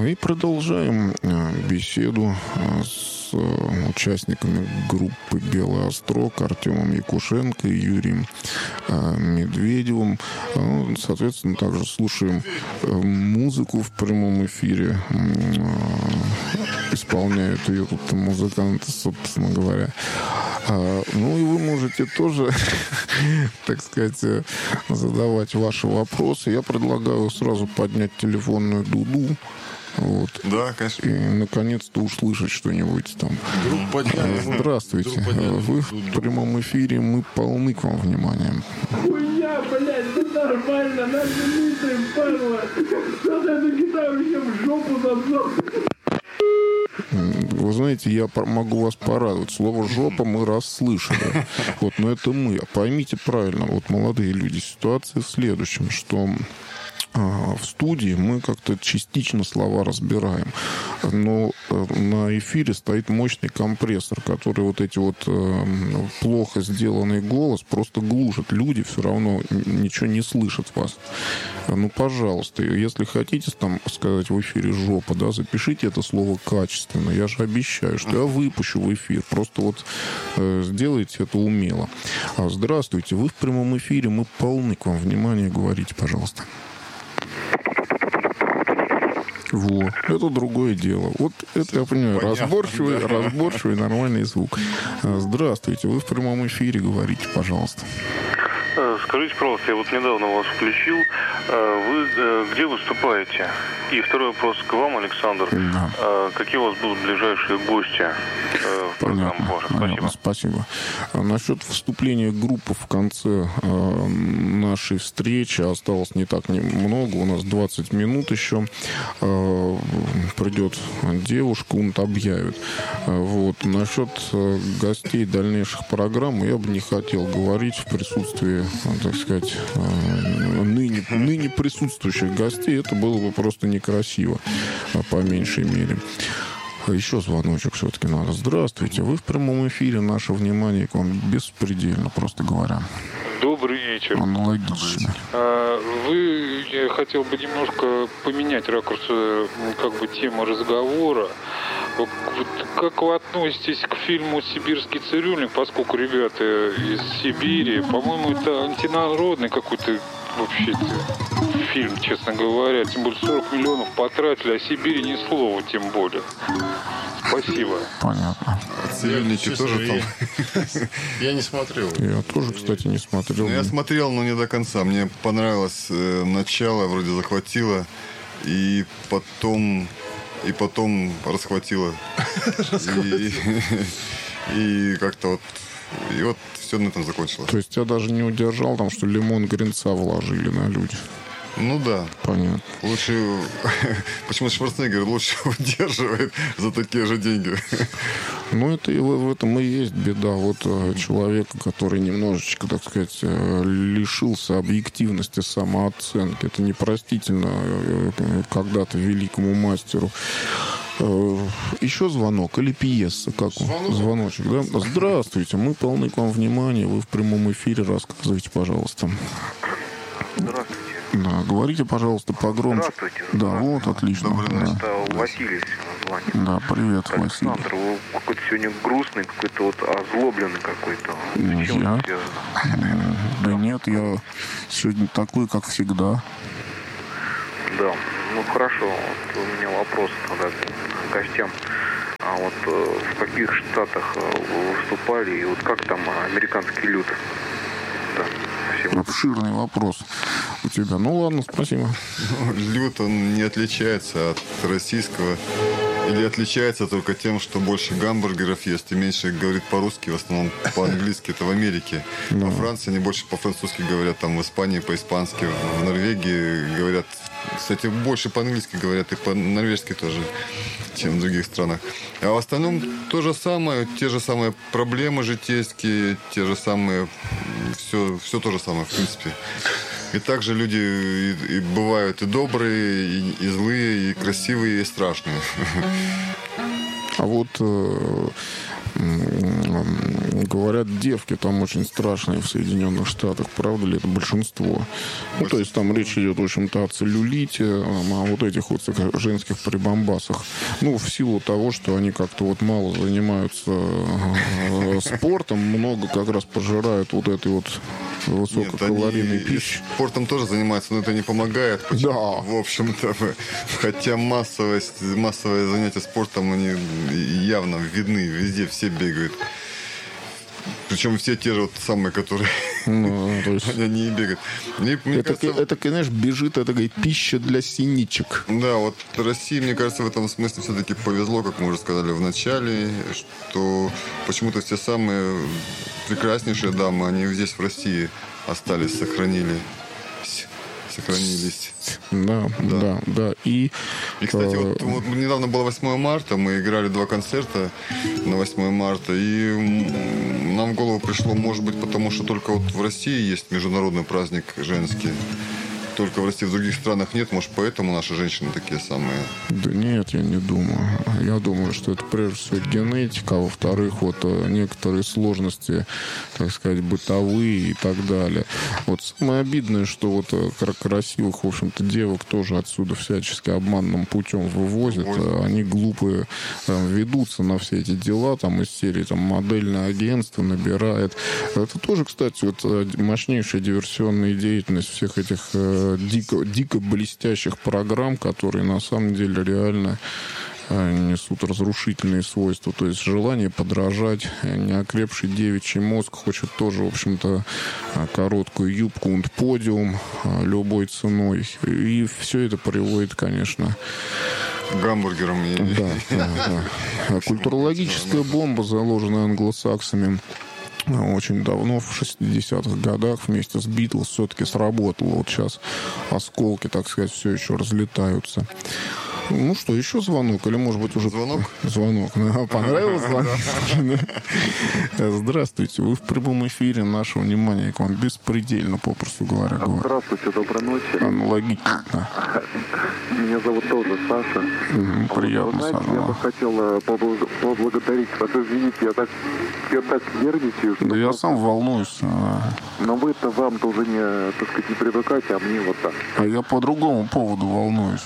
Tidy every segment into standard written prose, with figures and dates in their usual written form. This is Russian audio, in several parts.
И продолжаем беседу с участниками группы «Белый острог» Артемом Якушенко и Юрием Медведевым. Соответственно, также слушаем музыку в прямом эфире. Исполняют ее тут музыканты, собственно говоря. Ну и вы можете тоже, так сказать, задавать ваши вопросы. Я предлагаю сразу поднять телефонную дуду. Вот. Да, конечно. И наконец-то услышать что-нибудь там. Здравствуйте. Вы в прямом эфире. Мы полны к вам вниманием. Хуйня, блядь, ты нормально, нас не митаем, падла. Надо эту гитару еще в жопу засунул. Вы знаете, я могу вас порадовать. Слово «жопа» мы расслышали. Вот, но это мы. Поймите правильно, вот, молодые люди, ситуация в следующем, что в студии мы как-то частично слова разбираем. Но на эфире стоит мощный компрессор, который вот эти вот плохо сделанный голос просто глушит. Люди все равно ничего не слышат вас. Ну, пожалуйста, если хотите там сказать в эфире «жопа», да, запишите это слово качественно. Я же обещаю, что я выпущу в эфир. Просто вот сделайте это умело. Здравствуйте, вы в прямом эфире. Мы полны к вам внимания. Говорите, пожалуйста. Во, это другое дело. Вот это я понимаю. Разборчивый нормальный звук. Здравствуйте, вы в прямом эфире, говорите, пожалуйста. Скажите, пожалуйста, я вот недавно вас включил. Вы где выступаете? И второй вопрос к вам, Александр. Да. Какие у вас будут ближайшие гости в программу? Понятно, спасибо. Насчет вступления группы в конце нашей встречи осталось не так много. У нас 20 минут еще. Придет девушка, он объявит. Вот. Насчет гостей дальнейших программ я бы не хотел говорить в присутствии, так сказать, ныне присутствующих гостей. Это было бы просто некрасиво, по меньшей мере. Еще звоночек все-таки надо. Здравствуйте, вы в прямом эфире. Наше внимание к вам беспредельно, просто говоря. Добрый вечер. Аналогично. Я хотел бы немножко поменять ракурс как бы темы разговора. Вот как вы относитесь к фильму «Сибирский цирюльник», поскольку ребята из Сибири, по-моему, это антинародный какой-то вообще-то фильм, честно говоря. Тем более 40 миллионов потратили, а Сибири ни слова, тем более. Спасибо. Понятно. Цивильники тоже там. Я не смотрел. Я тоже, кстати, не смотрел. Я смотрел, но не до конца. Мне понравилось начало, вроде захватило. И потом расхватило. И как-то вот... И вот все на этом закончилось. То есть тебя даже не удержал, там, что лимон гринца вложили на люди? Ну да. Понятно. Лучше... Почему Шварценеггер лучше удерживает за такие же деньги? Ну, это в этом и есть беда. Вот человека, который немножечко, так сказать, лишился объективности самооценки. Это непростительно когда-то великому мастеру. Еще звонок или пьеса? Как он? Звоночек, да? Здравствуйте, мы полны к вам внимания. Вы в прямом эфире. Рассказывайте, пожалуйста. Здравствуйте. Да, говорите, пожалуйста, погромче. Здравствуйте. Да, вот, отлично. Да. Это Василий звонит. Да, привет, Василий. Александр, вы какой-то сегодня грустный, какой-то вот озлобленный какой-то. Зачем Я? это связано? Да нет, я сегодня такой, как всегда. Да, ну хорошо. Вот у меня вопрос тогда к гостям. А вот в каких штатах вы выступали, и вот как там американский люд? Да, спасибо. Обширный вопрос у тебя. Ну ладно, спасибо. Люд, он не отличается от российского. Или отличается только тем, что больше гамбургеров есть и меньше говорит по-русски, в основном по-английски. Это в Америке. Да. Во Франции они больше по-французски говорят, там в Испании по-испански, в Норвегии говорят, кстати, больше по-английски говорят и по-норвежски тоже, чем в других странах. А в остальном то же самое, те же самые проблемы житейские, те же самые, все то же самое, в принципе. И также люди и бывают и добрые, и злые, и красивые, и страшные. А вот говорят, девки там очень страшные в Соединенных Штатах. Правда ли это большинство? Ну, то есть там речь идет, в общем-то, о целлюлите, о вот этих вот женских прибамбасах. Ну, в силу того, что они как-то вот мало занимаются спортом, много как раз пожирают вот этой вот высококалорийной пищи. Спортом тоже занимаются, но это не помогает. Да. В общем-то, хотя массовое занятие спортом, они явно видны, везде все бегают. Причем все те же вот самые, которые то есть... они и бегают. Мне кажется... это, конечно, бежит, это говорит, пища для синичек. Да, вот России, мне кажется, в этом смысле все-таки повезло, как мы уже сказали в начале, что почему-то все самые прекраснейшие дамы, они здесь, в России, остались, сохранились. Да. И, кстати, вот недавно было 8 марта, мы играли 2 концерта на 8 марта, и нам в голову пришло, может быть, потому что только вот в России есть международный праздник женский. Только в России, в других странах нет, может, поэтому наши женщины такие самые? Да нет, я не думаю. Я думаю, что это прежде всего генетика, а во-вторых, вот некоторые сложности, так сказать, бытовые и так далее. Вот самое обидное, что вот красивых, в общем-то, девок тоже отсюда всячески обманным путем вывозят. Они глупые ведутся на все эти дела, там, из серии, там, модельное агентство набирает. Это тоже, кстати, вот мощнейшая диверсионная деятельность всех этих дико блестящих программ, которые на самом деле реально несут разрушительные свойства. То есть желание подражать, неокрепший девичий мозг хочет тоже, в общем-то, короткую юбку und подиум любой ценой. И все это приводит, конечно, гамбургером. Да. Культурологическая бомба, заложенная англосаксами очень давно, в 60-х годах, вместе с Битлз все-таки сработало. Вот сейчас осколки, так сказать, все еще разлетаются. Ну что, еще звонок? Или, может быть, уже... Звонок? Звонок. Понравилось звонок? Здравствуйте. Вы в прямом эфире. Наше внимание к вам беспредельно, попросту говоря. Здравствуйте, доброй ночи. Аналогично. Меня зовут тоже Саша. Приятно, Саша. Саша. Я бы хотел поблагодарить вас. Извините, я так нервничаю. Да я сам волнуюсь. Но вам-то уже не, так сказать, не привыкать, а мне вот так. А я по другому поводу волнуюсь.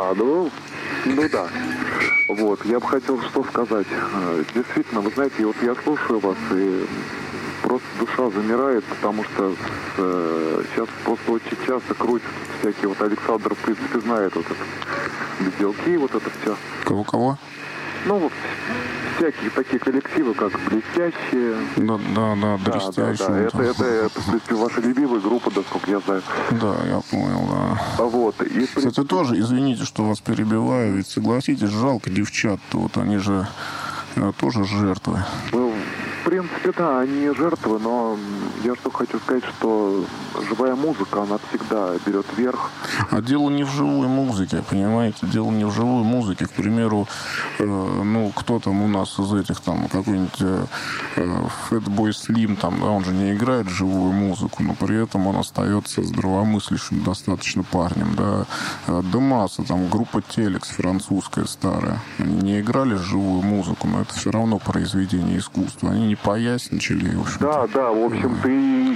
Ну да. Вот, я бы хотел что сказать. Действительно, вы знаете, вот я слушаю вас, и просто душа замирает, потому что сейчас просто очень часто крутят всякие, вот Александр, в принципе, знает вот это, безделки, вот это все. Кого? Ну, вот всякие такие коллективы, как «Блестящие». Да, «Блестящие». Да. Это, в принципе, ваша любимая группа, насколько я знаю. Да, я понял, да. Вот. И, кстати, тоже, извините, что вас перебиваю, ведь согласитесь, жалко девчат-то, вот они же тоже жертвы. В принципе, да, они жертвы, но я что хочу сказать, что живая музыка, она всегда берет верх. А дело не в живой музыке, понимаете? Дело не в живой музыке. К примеру, кто там у нас из этих, там, какой-нибудь Fatboy Slim, там, да, он же не играет живую музыку, но при этом он остается здравомыслящим достаточно парнем, да. Демаса, там, группа Телекс французская старая, они не играли живую музыку, но это все равно произведение искусства. Они не поясничали, в общем-то. Да, в общем-то, и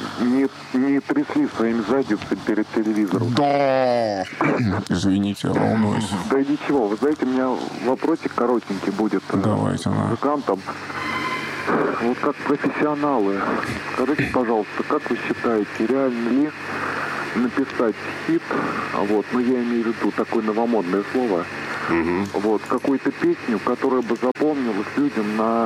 не трясли своими задницами перед телевизором. Да! Извините, я волнуюсь. Да ничего, вы знаете, у меня вопросик коротенький будет. Давайте, музыкантам. Вот как профессионалы, скажите, пожалуйста, как вы считаете, реально ли написать хит, я имею в виду такое новомодное слово, вот, какую-то песню, которая бы запомнилась людям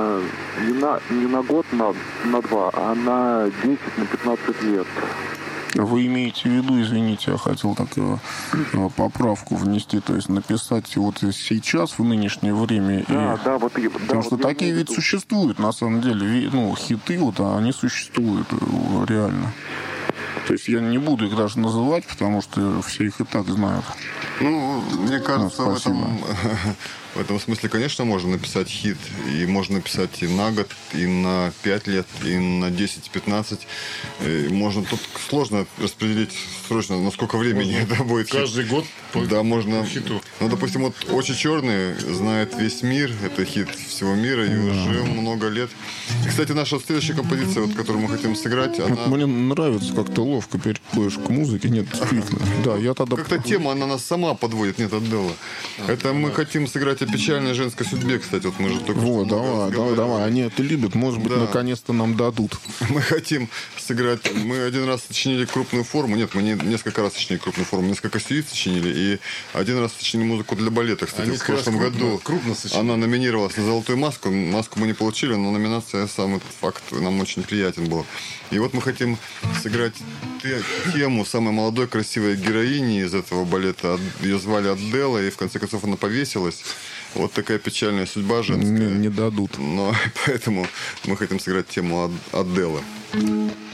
не на год, на 2, а на 10, на 15 лет. Вы имеете в виду, извините, я хотел такую поправку внести, то есть написать вот сейчас, в нынешнее время. Потому что такие ведь существуют, на самом деле. Хиты, они существуют реально. То есть я не буду их даже называть, потому что все их и так знают. Ну, мне кажется, спасибо. в этом смысле, конечно, можно написать хит. И можно написать и на год, и на 5 лет, и на 10-15. Можно тут сложно распределить срочно, на сколько времени это будет хит. Каждый год Да, можно. хиту. Ну, допустим, вот «Очи черные» знает весь мир. Это хит всего мира и уже много лет. И, кстати, наша следующая композиция, вот, которую мы хотим сыграть, она... Вот мне нравится, как ты ловко переходишь к музыке. Нет, действительно. Да, я тогда... Как-то тема, она нас сама подводит. Нет, Аделла. Это мы хотим сыграть о печальной женской судьбе, кстати. Вот мы же только Вот, что давай. разговаривали. Они это любят. Может быть, Да. наконец-то нам дадут. Мы хотим сыграть... Мы один раз сочинили крупную форму. Нет, мы не несколько раз сочинили крупную форму. Несколько сюит сочинили. И один раз сочинили музыку для балета. Кстати, Они в прошлом году крупно сочинили. она номинировалась на «Золотую маску». Маску мы не получили, но номинация, сам этот факт нам очень приятен был. И вот мы хотим сыграть тему самой молодой красивой героини из этого балета. Ее звали Аделла, и в конце концов она повесилась. Вот такая печальная судьба женская. Не дадут. Но поэтому мы хотим сыграть тему Аделлы.